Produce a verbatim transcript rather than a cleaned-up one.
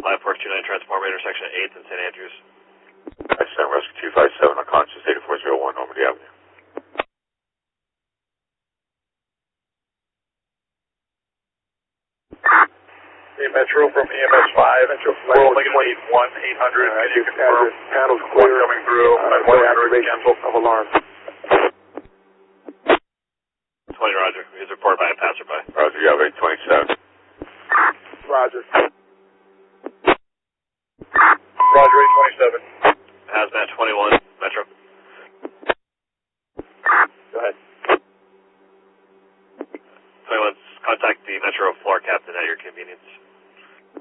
five four two nine Transformer intersection at eighth and Saint Andrews. I send rescue two five seven, unconscious, eighty-four oh one Normandy Avenue. Hey, Metro from E M S five, World Lincoln eight one, eight hundred, can you confirm? Panels One clear. coming through, Uh, one hundred cancel. of alarm. twenty Roger, is reported by a passerby. Roger, you have eight twenty-seven. Roger. Roger, eight twenty-seven. Hazmat twenty-one, Metro. Go ahead. twenty-one, contact the Metro floor captain at your convenience.